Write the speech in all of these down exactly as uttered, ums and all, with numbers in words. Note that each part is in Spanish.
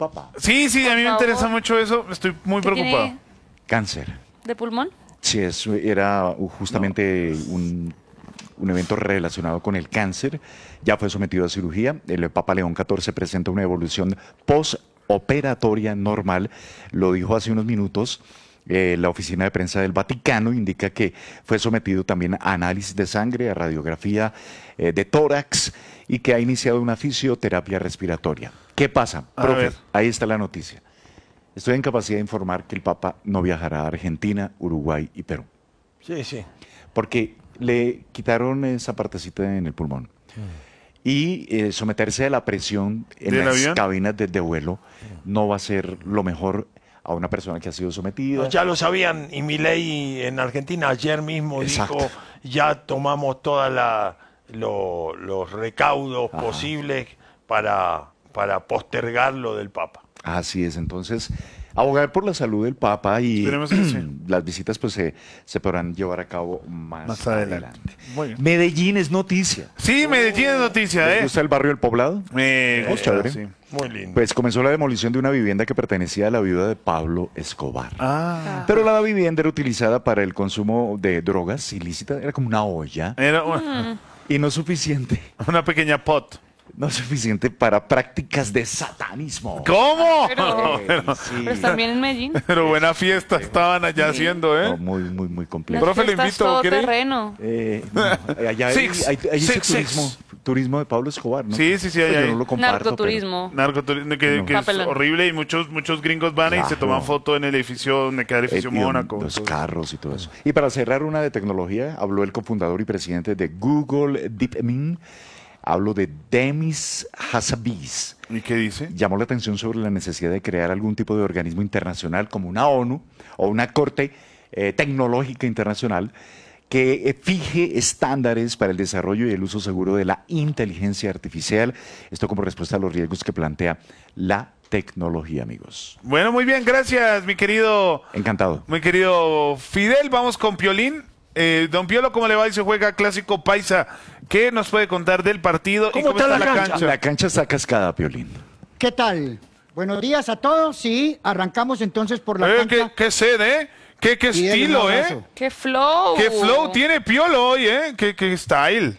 Papa. Sí, sí, a mí me Por interesa favor. mucho eso. Estoy muy ¿Qué preocupado. tiene Cáncer. de pulmón? Sí, eso era justamente un, un evento relacionado con el cáncer. Ya fue sometido a cirugía. El Papa León catorce presenta una evolución postoperatoria normal. Lo dijo hace unos minutos. Eh, la oficina de prensa del Vaticano indica que fue sometido también a análisis de sangre, a radiografía eh, de tórax y que ha iniciado una fisioterapia respiratoria. ¿Qué pasa? A Profe, ver. ahí está la noticia. Estoy en capacidad de informar que el Papa no viajará a Argentina, Uruguay y Perú. Sí, sí. Porque le quitaron esa partecita en el pulmón. Y eh, someterse a la presión en ¿Del las avión? cabinas de, de vuelo no va a ser lo mejor a una persona que ha sido sometida. No, ya lo sabían, y Milei en Argentina ayer mismo Exacto. dijo, ya tomamos todos lo, los recaudos Ajá. posibles para, para postergar lo del Papa. Así es, entonces, abogar por la salud del Papa y Esperemos que sí. las visitas pues se, se podrán llevar a cabo más, Más adelante. adelante. Muy bien. Medellín es noticia. Sí, Medellín es noticia, ¿Les ¿eh? gusta el barrio del Poblado? Me Oh, gusta, chévere. sí. Muy lindo. Pues comenzó la demolición de una vivienda que pertenecía a la viuda de Pablo Escobar. Ah. Pero la vivienda era utilizada para el consumo de drogas ilícitas, era como una olla, Era una, y no suficiente, una pequeña pot. no suficiente para prácticas de satanismo. ¿Cómo? Pero- Eh, sí. Pero están bien en Medellín. Pero buena fiesta estaban allá haciendo, No, ¿eh? muy, muy, muy Las complejo. Profe, lo fiestas invito, todo ¿quiere ir? terreno. Eh, no, allá hay, Six, hay, hay ese six, turismo, six. turismo de Pablo Escobar, ¿no? Sí, sí, sí, Pues hay yo ahí. no lo comparto, Narcoturismo. Narcoturismo, que, No. que es Papelón. horrible y muchos muchos gringos van y se Claro. toman foto en el edificio donde queda el pero, eh, edificio y Mónaco. los todo eso. carros y todo eso. Y para cerrar una de tecnología, habló el cofundador y presidente de Google DeepMind. Hablo de Demis Hassabis. ¿Y qué dice? Llamó la atención sobre la necesidad de crear algún tipo de organismo internacional como una ONU o una Corte eh, Tecnológica Internacional que eh, fije estándares para el desarrollo y el uso seguro de la inteligencia artificial. Esto como respuesta a los riesgos que plantea la tecnología, amigos. Bueno, muy bien, gracias, mi querido, Encantado. mi querido Fidel. Vamos con Piolín. Eh, don Piolo, ¿cómo le va? Y se juega Clásico Paisa. ¿Qué nos puede contar del partido y ¿Cómo cómo está está la la cancha? cancha? La cancha está cascada, Piolín. ¿Qué tal? Buenos días a todos. Sí, arrancamos entonces por la Eh, cancha. qué, qué sed, ¿eh? Qué, qué Y denle un estilo, ¿eh? abrazo. ¡Qué flow! Qué flow tiene Piolo hoy, ¿eh? Qué, qué style.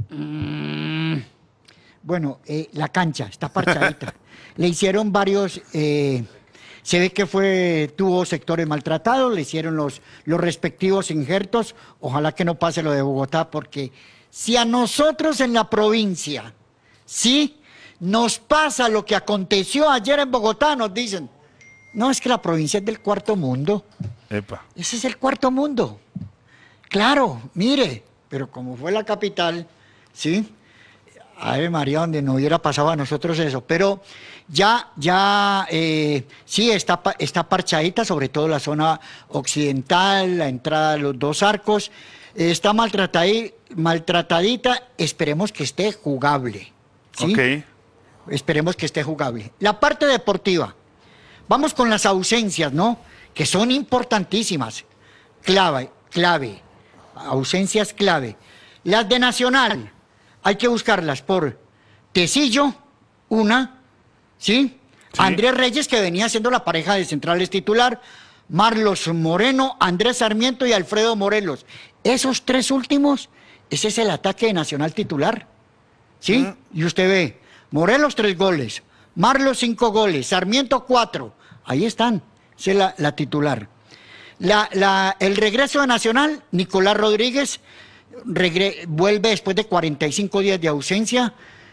Bueno, eh, la cancha está parchadita. Le hicieron varios. eh, se ve que fue tuvo sectores maltratados. Le hicieron los los respectivos injertos. Ojalá que no pase lo de Bogotá, porque si a nosotros en la provincia, sí, nos pasa lo que aconteció ayer en Bogotá, nos dicen, no, es que la provincia es del cuarto mundo. Epa. Ese es el cuarto mundo. Claro, mire, pero como fue la capital, ¿sí? Ave María, donde no hubiera pasado a nosotros eso. Pero ya, ya, eh, sí, está, pa- está parchadita, sobre todo la zona occidental, la entrada de los dos arcos. Eh, está maltratadi- maltratadita, esperemos que esté jugable. ¿sí? Ok. Esperemos que esté jugable. La parte deportiva. Vamos con las ausencias, ¿no? Que son importantísimas. Clave, clave. Ausencias clave. Las de Nacional, hay que buscarlas por Tecillo, una, ¿sí? Sí. Andrés Reyes, que venía siendo la pareja de centrales titular, Marlos Moreno, Andrés Sarmiento y Alfredo Morelos. Esos tres últimos, ese es el ataque de Nacional titular, ¿sí? Mm. Y usted ve, Morelos tres goles, Marlos cinco goles, Sarmiento cuatro, ahí están, esa es la, la titular. La, la, el regreso de Nacional, Nicolás Rodríguez regre- vuelve después de cuarenta y cinco días de ausencia,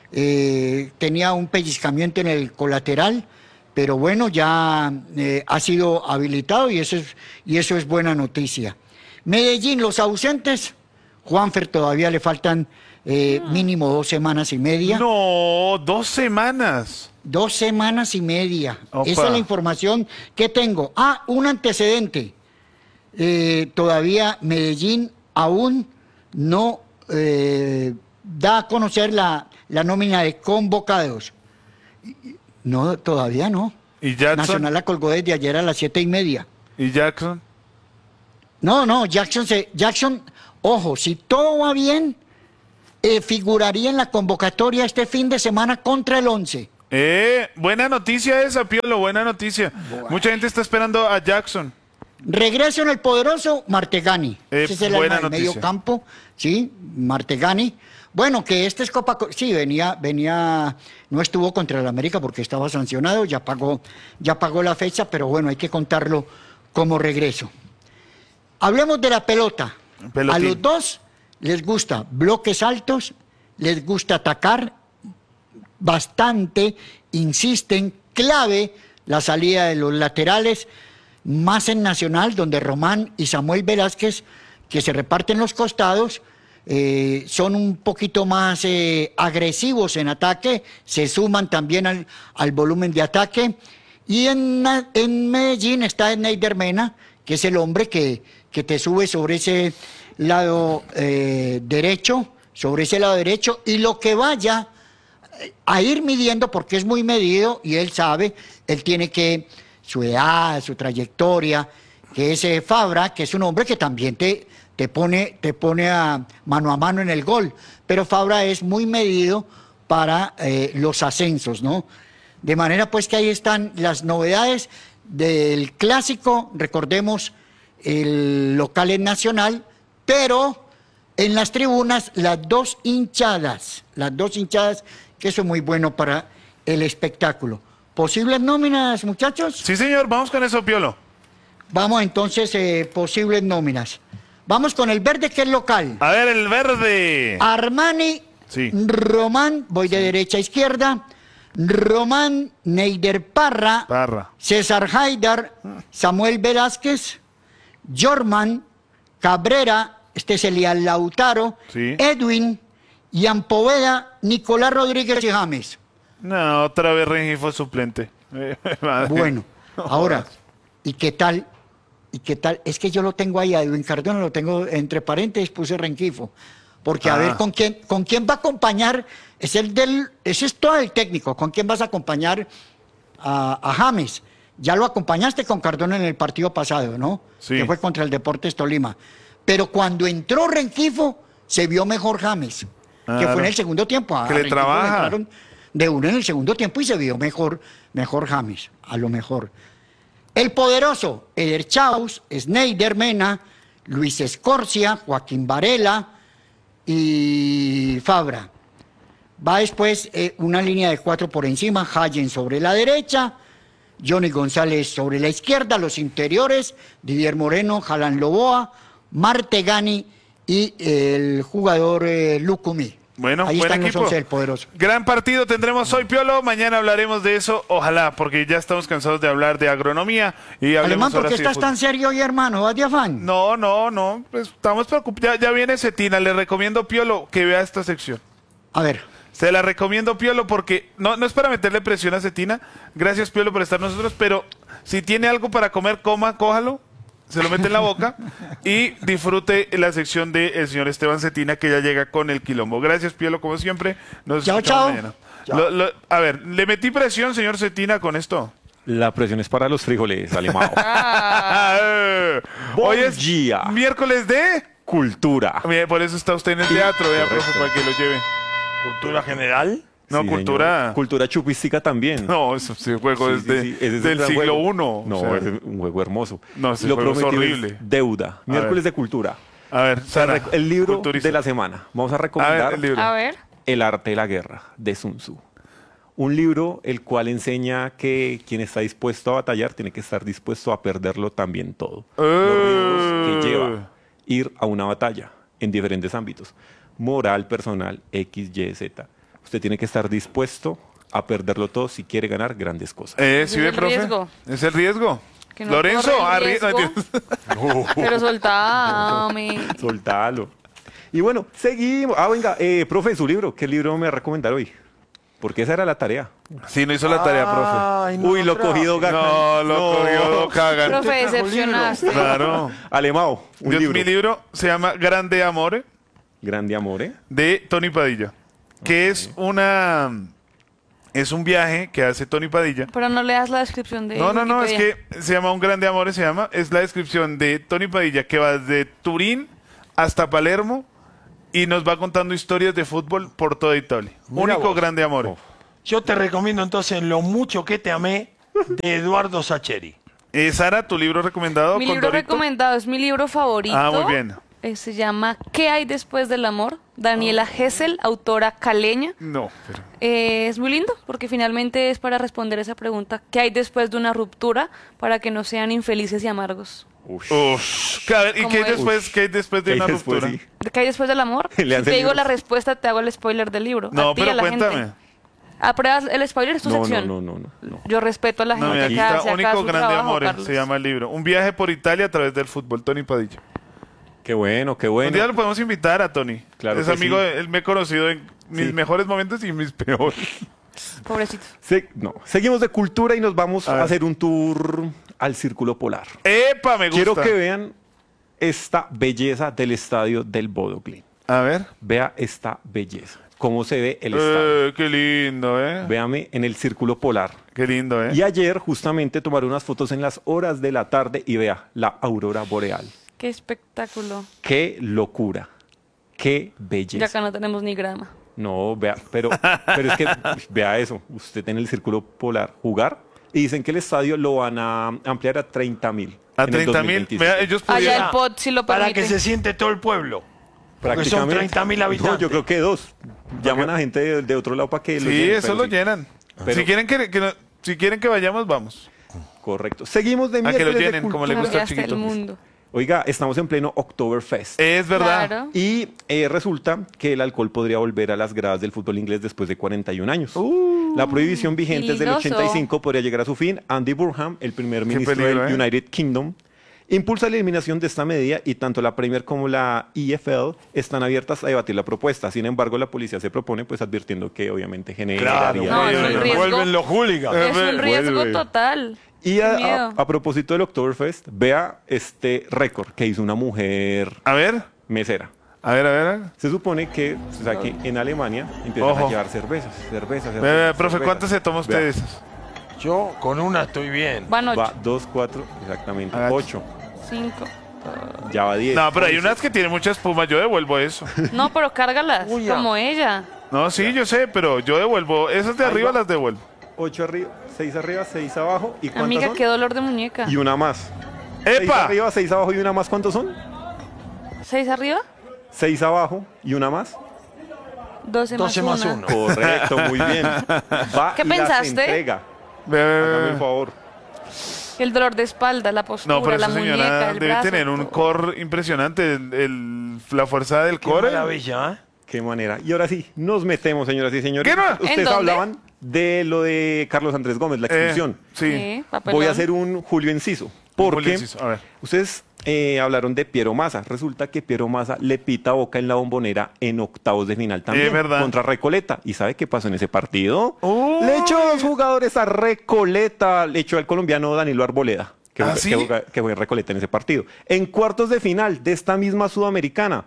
eh, tenía un pellizcamiento en el colateral, pero bueno, ya eh, ha sido habilitado y eso, es, y eso es buena noticia. Medellín, los ausentes, Juanfer todavía le faltan eh, mínimo dos semanas y media. No, dos semanas. Dos semanas y media. Opa. Esa es la información que tengo. Ah, un antecedente. Eh, todavía Medellín aún no eh, da a conocer la, la nómina de convocados. No, todavía no. ¿Y Jackson? Nacional la colgó desde ayer a las siete y media. ¿Y Jackson? No, no, Jackson, se, Jackson, ojo, si todo va bien, eh, figuraría en la convocatoria este fin de semana contra el once. Eh, buena noticia esa, Piolo, buena noticia. Mucha gente está esperando a Jackson. Regreso en el poderoso Martegani. Eh, Ese es el buena alma del noticia. medio campo, sí, Martegani. Bueno, que este es Copa, Co- sí, venía, venía, no estuvo contra el América porque estaba sancionado, ya pagó, ya pagó la fecha, pero bueno, hay que contarlo como regreso. Hablemos de la pelota. Pelotín. A los dos les gusta bloques altos, les gusta atacar bastante, insisten, clave la salida de los laterales, más en Nacional, donde Román y Samuel Velázquez, que se reparten los costados, eh, son un poquito más eh, agresivos en ataque, se suman también al, al volumen de ataque. Y en, Na- en Medellín está Neider Mena, que es el hombre que, que te sube sobre ese lado eh, derecho, sobre ese lado derecho, y lo que vaya a ir midiendo, porque es muy medido y él sabe, él tiene que, su edad, su trayectoria, que es eh, Fabra, que es un hombre que también te, te, pone, te pone a mano a mano en el gol, pero Fabra es muy medido para eh, los ascensos, ¿no? De manera pues que ahí están las novedades del clásico, recordemos, el local es Nacional, pero en las tribunas las dos hinchadas, las dos hinchadas, que eso es muy bueno para el espectáculo. ¿Posibles nóminas, muchachos? Sí, señor, vamos con eso, Piolo. Vamos entonces, eh, posibles nóminas. Vamos con el verde, que es local. A ver, el verde. Armani, Sí. Román, voy de derecha a izquierda, Román, Neider Parra, Parra. César Haidar, Samuel Velázquez, Jorman, Cabrera, este es Elian Lautaro, Sí. Edwin, Ian Poveda, Nicolás Rodríguez y James. No, otra vez Rengifo suplente. Madre. Bueno, No ahora, jodas. ¿y qué tal? ¿Y qué tal? Es que yo lo tengo ahí, a Edwin Cardona lo tengo entre paréntesis, puse Renquifo. Porque a Ah. ver con quién, con quién va a acompañar, es el del, ese es todo el técnico, con quién vas a acompañar a, a James. Ya lo acompañaste con Cardona en el partido pasado, ¿no? Sí. Que fue contra el Deportes Tolima. Pero cuando entró Renquifo, se vio mejor James, que Claro. fue en el segundo tiempo. A Que le Renquifo trabaja. entraron de uno en el segundo tiempo y se vio mejor, mejor James, a lo mejor. El poderoso, Eder Chaus, Sneider Mena, Luis Escorcia, Joaquín Varela y Fabra. Va después eh, una línea de cuatro por encima, Hayen sobre la derecha, Johnny González sobre la izquierda, los interiores, Didier Moreno, Jalan Loboa, Martegani y el jugador eh, Lucumí. Bueno, Ahí buen están los equipo. once del poderoso. Gran partido tendremos hoy, Piolo. Mañana hablaremos de eso. Ojalá, porque ya estamos cansados de hablar de agronomía. Y hablemos Alemán, ¿por ahora qué sí de estás fútbol. tan serio hoy, hermano? ¿Vas de afán? No, no, no. Pues estamos preocupados. Ya, ya viene Cetina. Le recomiendo, Piolo, que vea esta sección. A ver. Se la recomiendo, Piolo, porque no, no es para meterle presión a Cetina. Gracias, Piolo, por estar nosotros. Pero si tiene algo para comer, coma, cójalo. Se lo mete en la boca y disfrute la sección del señor Esteban Cetina, que ya llega con el quilombo. Gracias, Piolo, como siempre. Nos Chao, escuchamos chao. mañana. Lo- lo- a ver, ¿le metí presión, señor Cetina, con esto? La presión es para los frijoles, Alemão. Hoy es día. miércoles de... Cultura. Mire, por eso está usted en el teatro, vea, profe, para que lo lleve. Cultura general. No, Sí, cultura... señor. Cultura chupística también. No, ese, ese juego Sí, es sí, de- sí, ese es del un gran siglo juego. uno. No, o sea. es un juego hermoso. No, ese Lo juego es prometido es horrible. deuda. Miércoles de cultura. A ver, Sara, Rec- el libro culturiza. de la semana. Vamos a A recomendar ver, el libro. A ver. El arte de la guerra, de Sun Tzu. Un libro el cual enseña que quien está dispuesto a batallar tiene que estar dispuesto a perderlo también todo. Los riesgos que lleva ir a una batalla en diferentes ámbitos. Moral, personal, X, Y, Z. Usted tiene que estar dispuesto a perderlo todo si quiere ganar grandes cosas. Eh, Ese ¿sí es ve, el profe? riesgo. Es el riesgo. Que no Lorenzo, corre el arri- no, riesgo. entiendo. Pero soltame. Soltalo. Y bueno, seguimos. Ah, venga, eh, profe, su libro. ¿Qué libro me va a recomendar hoy? Porque esa era la tarea. Sí, no hizo la tarea, profe. Ay, no Uy, lo trajo. cogido ganan. No, lo cogió, lo cagan. Profe, trajo libro. decepcionaste. Claro. Alemão, un Yo- libro. Mi libro se llama Grande Amore, Grande Amore. de Tony Padilla, que es una... Es un viaje que hace Tony Padilla. Pero no leas la descripción de No, no, no, es Wikipedia. que se llama Un Grande Amore, se llama. Es la descripción de Tony Padilla, que va desde Turín hasta Palermo y nos va contando historias de fútbol por toda Italia. Mira Único vos. Grande Amore. Oh. Yo te recomiendo entonces Lo mucho que te amé de Eduardo Sacheri. Eh, Sara, ¿tu libro recomendado? Mi con libro Dorito? recomendado es mi libro favorito. Ah, muy bien. Eh, se llama ¿Qué hay después del amor? Daniela Hessel, autora caleña. No, pero... Eh, es muy lindo porque finalmente es para responder esa pregunta. ¿Qué hay después de una ruptura para que no sean infelices y amargos? Ush. Uf. A ver, ¿y ¿Cómo qué hay es? después, qué hay después de ¿Qué hay una después, ruptura? sí? ¿Qué hay después del amor? Le Si hace te digo libros. la respuesta, te hago el spoiler del libro. No, a ti y pero a la cuéntame. gente. ¿Apruebas el spoiler? Es tu No, no, sección. no, no, no, no. Yo respeto a la No, gente mira, aquí que hace está acá Único su Grande trabajo, Amores, Carlos. se llama el libro. Un viaje por Italia a través del fútbol, Tony Padilla. Qué bueno, qué Un bueno. día lo podemos invitar a Tony. Claro es que amigo, sí. de- él me ha conocido en mis Sí. mejores momentos y mis peores. Pobrecito. Se- no. Seguimos de cultura y nos vamos A a, ver. hacer un tour al Círculo Polar. ¡Epa! Me gusta. Quiero que vean esta belleza del estadio del Bodo Glimt. A ver. Vea esta belleza. Cómo se ve el estadio. Eh, qué lindo, ¿eh? Véame en el Círculo Polar. Qué lindo, ¿eh? Y ayer justamente tomaron unas fotos en las horas de la tarde y vea la aurora boreal. Qué espectáculo. Qué locura. Qué Ya belleza. acá no tenemos ni grama. No, vea, pero, pero es que vea eso. Usted en el Círculo Polar jugar y dicen que el estadio lo van a ampliar a treinta mil. A treinta mil. Ellos Allá pudieran... el pod sí lo Para permite. que se siente todo el pueblo. Porque son treinta mil habitantes. No, yo creo que dos. Llaman a gente de, de otro lado para que lo Sí, llenen, eso pero lo sí. llenan. Pero- Si, quieren que, que no- si quieren que vayamos, vamos. Correcto. Seguimos de A que lo miércoles de llenen, como le cultura. gusta al Cambiaste el chiquito. mundo. Oiga, estamos en pleno Oktoberfest. Es verdad. Claro. Y eh, resulta que el alcohol podría volver a las gradas del fútbol inglés después de cuarenta y un años. Uh. La prohibición vigente desde el peligroso. ochenta y cinco podría llegar a su fin. Andy Burnham, el primer ministro peligro, del ¿eh? United Kingdom, impulsa la eliminación de esta medida y tanto la Premier como la E F L están abiertas a debatir la propuesta. Sin embargo, la policía se propone, pues advirtiendo que obviamente generaría... No, es un Vuelven riesgo. Vuelven los hooligans. Eh, Es un riesgo vuelve. total. Y Qué a, miedo. a- a propósito del Oktoberfest, vea este récord que hizo una mujer A ver, mesera. a ver, a ver. a ver. Se supone que, o sea, que en Alemania empiezan Ojo. a llevar cervezas, cervezas, cervezas. Ve, ve, profe, cervezas. ¿cuántas se toma usted Vea, de esas? Yo con una estoy bien. Van ocho, Va dos, cuatro, exactamente, Agache. ocho. cinco. Ya va diez. No, pero hay once. unas que tienen mucha espuma, yo devuelvo eso. No, pero cárgalas, Uy, ya. como ella. No, sí, yo sé, pero yo devuelvo. Esas de Ahí arriba va. las devuelvo. Ocho arriba, seis arriba, seis abajo. ¿Y cuántas Amiga, son? qué dolor de muñeca. Y una más. Seis ¡Epa! arriba, seis abajo y una más. ¿Cuántos son? ¿Seis arriba? Seis abajo y una más. Doce, doce más, más una. uno. Correcto, muy bien. Va ¿Qué y las pensaste? entrega. Ve, ve, ve, Hágame ve. el favor. El dolor de espalda, la postura, No, pero la esa muñeca, señora el debe brazo. tener un todo. core impresionante. El, el- la fuerza del Qué core. maravilla, ¿eh? Qué manera. Y ahora sí, nos metemos, señoras y señores. ¿Qué no? Ustedes ¿En dónde? hablaban de lo de Carlos Andrés Gómez, la Eh, expulsión. sí. Sí, papelón. Voy a hacer un Julio Enciso. Porque Julio Enciso, a ver. ustedes eh, hablaron de Piero Massa. Resulta que Piero Massa le pita a Boca en la Bombonera en octavos de final también. Es verdad. Contra Recoleta. ¿Y sabe qué pasó en ese partido? Uy. Le echó dos jugadores a Recoleta. Le echó al colombiano Danilo Arboleda. Que, ¿Ah, juega- sí? que, juega- que fue en Recoleta en ese partido. En cuartos de final de esta misma Sudamericana,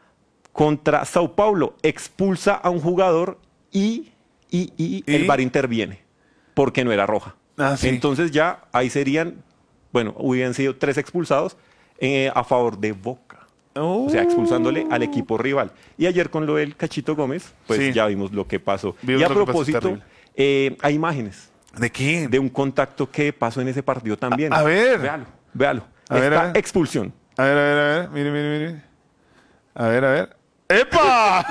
contra Sao Paulo, expulsa a un jugador y, y, y, ¿Y? el V A R interviene. Porque no era roja. Ah, sí. Entonces ya ahí serían, bueno, hubieran sido tres expulsados eh, a favor de Boca. O sea, expulsándole al equipo rival. Y ayer con lo del Cachito Gómez, pues Sí. ya vimos lo que pasó. Vimos y a lo que pasó, propósito, terrible. eh, hay imágenes ¿De quién? de un contacto que pasó en ese partido también. A- a ver. Véalo, véalo. A ver, Esta a ver. expulsión. A ver, a ver, a ver. Mire, mire, mire. A ver, a ver. ¡Epa!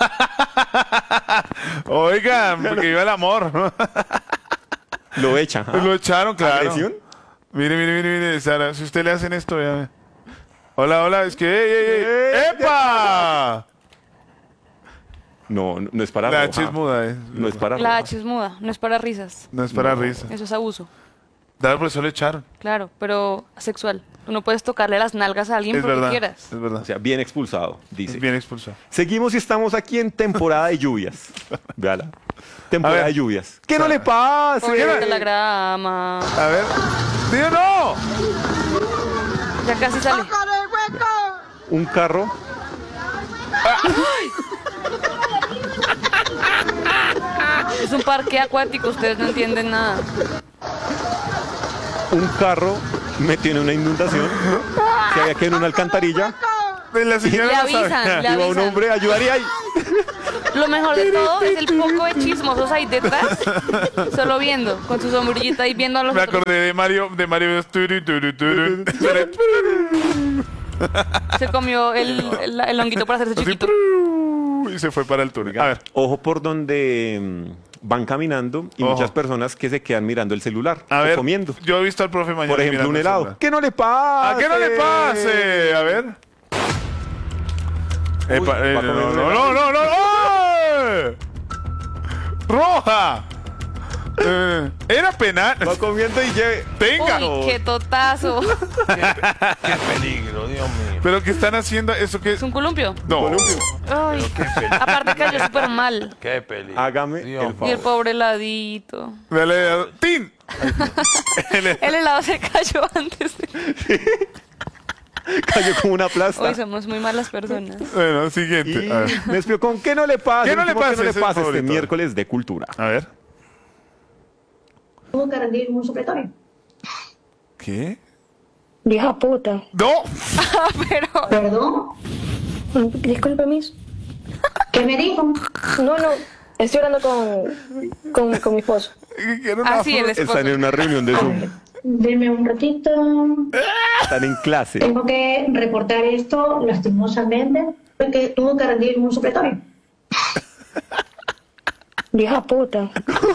Oigan, porque iba el amor. Lo echa. ¿ah? Lo echaron, claro. ¿Agresión? Mire, mire, mire, mire, Sara. Si usted le hacen esto, véame. Hola, hola. Es que. ¡Ey, ey, ey! Eh, ¡Epa! No, no, no es para La roja. H es muda, eh. No es para La roja. H es muda, no es para risas. No es para risa. Eso es abuso. Claro, por eso lo echaron. Claro, pero sexual. Tú no puedes tocarle las nalgas a alguien Es porque verdad. quieras. Es verdad. O sea, bien expulsado, dice. Es bien expulsado. Seguimos y estamos aquí en temporada de lluvias. Véala. Temporada A ver. de lluvias. ¿Qué no le pase? Pobrecita la grama. A ver. ¡Tío, no! Ya casi sale. Un carro. Es un parque acuático, ustedes no entienden nada. Un carro metió en una inundación. Que había que en una alcantarilla. La señora Le no avisan, sabe. le Iba un avisan. hombre a ayudar y ahí. Lo mejor de todo es el poco de chismosos ahí detrás, solo viendo, con su sombrillita y viendo a los Me otros. acordé de Mario, de Mario. Turu, turu, turu. Se comió el, el, el honguito para hacerse Así, chiquito. y se fue para el túnel. A ver. Ojo por donde mm, van caminando y Ojo. muchas personas que se quedan mirando el celular A o ver, comiendo. yo he visto al profe mañana. Por ejemplo, un mirando el helado. celular. ¿Qué no le pasa? ¿A qué no le pase? A ver. Epa, eh, va a no, comer un no, no, no, no, ¡ay! ¡Roja! Eh, era penal. Va comiendo y lleve. Tenga. Uy, qué totazo. Qué peligro, Dios mío. Pero ¿qué están haciendo? ¿Eso qué? Es un columpio. No. Ay, Qué peligro. aparte cayó súper mal. Qué peligro. Hágame Dios el mío. Y el favor. pobre heladito. Dale, ¡tin! El- El helado se cayó antes de... Cayó como una plasta. Hoy somos muy malas personas. Bueno, siguiente. Y A ver. me explico con qué no le pasa. ¿Qué no le Último, pasa? ¿Qué no le Ese es el pasa este favorito. miércoles de cultura? A ver. Tuvo que rendir un supletorio. ¿Qué? Vieja puta. ¡No! Pero... ¿Perdón? Disculpe, Miss. ¿Qué me dijo? No, no. Estoy hablando con, con, con mi esposo. Quiero una Así el fruta. esposo. Están en una reunión de Zoom. Deme un ratito. Están en clase. Tengo que reportar esto lastimosamente. Que tuvo que rendir un supletorio. Vieja puta.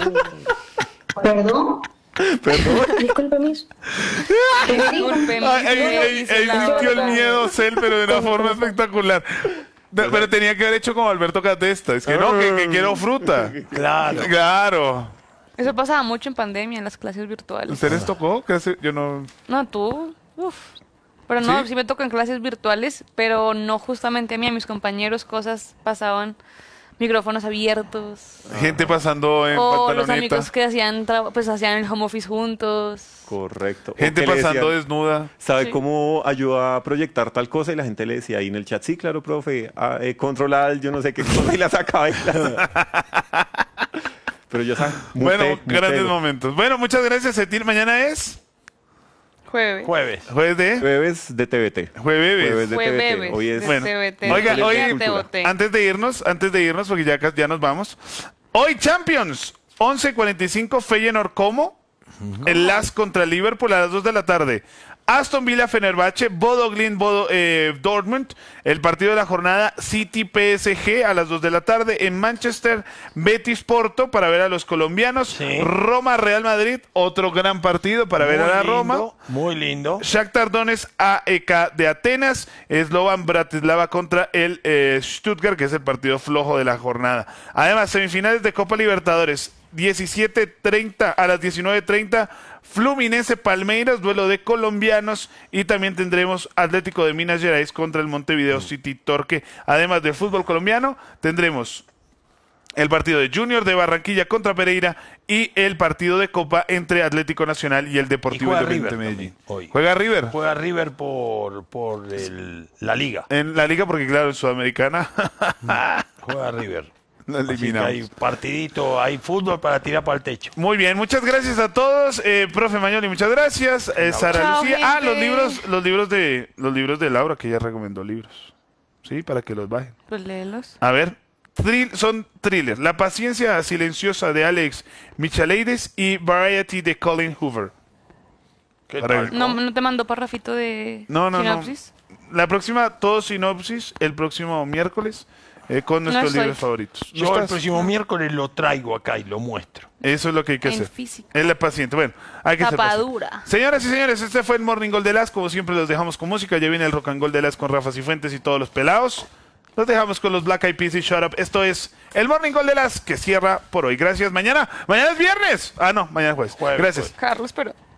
¿Perdón? Disculpe, Miss. ¿Qué me dijo? Disculpe, Ay, ay, mi ay, ay, dice la sintió el otra. miedo, Cel, pero de una forma espectacular. De- Pero tenía que haber hecho como Alberto Catesta. Es que no, que, que quiero fruta. Claro. Claro. Eso pasaba mucho en pandemia, en las clases virtuales. ¿Usted les tocó? ¿Qué hace? Yo no. No, tú. Uf. Pero no, ¿Sí? sí me tocó en clases virtuales, pero no justamente a mí, a mis compañeros cosas pasaban, micrófonos abiertos. Gente pasando en O los pantaloneta. amigos que hacían, tra- pues hacían el home office juntos. Correcto. O Gente que le pasando decían, desnuda. ¿sabe Sí. cómo ayuda a proyectar tal cosa? Y la gente le decía ahí en el chat, sí, claro, profe, ah, eh, controlar, yo no sé qué cosa, y la sacaba de clase. Pero ya saben, Bueno, muté, grandes muté. momentos. Bueno, muchas gracias, Cetín. Mañana es Jueves. Jueves. jueves de Jueves de T V T. jueves. Jueves de Fue T V T. bebes. Hoy es de Bueno, T V T. oiga, Ya oye, te boté. Antes de irnos, antes de irnos, porque ya, ca- ya nos vamos. Hoy Champions, once cuarenta y cinco, Feyenoord como el L A S contra Liverpool a las dos de la tarde. Aston Villa, Fenerbahce, Bodo Glimt, Bodo, eh, Dortmund. El partido de la jornada City P S G a las dos de la tarde. En Manchester, Betis Porto para ver a los colombianos. Sí. Roma, Real Madrid, otro gran partido para ver a Muy la lindo, Roma. Muy lindo. Shakhtar Donetsk A E K de Atenas, Slovan Bratislava contra el eh, Stuttgart, que es el partido flojo de la jornada. Además, semifinales de Copa Libertadores, diecisiete treinta a las diecinueve treinta, Fluminense Palmeiras, duelo de colombianos, y también tendremos Atlético de Minas Gerais contra el Montevideo City Torque. Además del fútbol colombiano, tendremos el partido de Junior de Barranquilla contra Pereira y el partido de Copa entre Atlético Nacional y el Deportivo Y juega Independiente River Medellín. también, hoy. ¿Juega River? Juega River por, por el- la liga. En la liga, porque claro, en Sudamericana Juega River. la Así que eliminamos. hay partidito, hay fútbol para tirar para el techo. Muy bien, muchas gracias a todos. Eh, profe Mañoli, muchas gracias. Eh, Sara Chao, Lucía. Ah, gente. los libros, los libros de los libros de Laura, que ella recomendó libros. Sí, para que los bajen. Pues léelos. A ver, thrill- son thrillers. La paciencia silenciosa de Alex Michaleides y Variety de Colin Hoover. ¿Qué Para tal? el- No, no te mandó parrafito de No, no, sinopsis. no. La próxima, todo sinopsis, el próximo miércoles, eh, con No nuestros estoy. libros favoritos. ¿No Yo el estás? próximo miércoles lo traigo acá y lo muestro. Eso es lo que hay que En hacer. físico. Es la paciente. Bueno, hay que ser Tapadura. paciente. Señoras y señores, este fue el Morning Gold de Las. Como siempre, los dejamos con música. Ya viene el Rock and Gold de Las con Rafa Cifuentes y todos los pelados. Los dejamos con los Black Eyed Peas y Shut Up. Esto es el Morning Gold de Las, que cierra por hoy. Gracias. Mañana, mañana es viernes. Ah, no, mañana es jueves. Jueves, Gracias. jueves. Carlos, pero...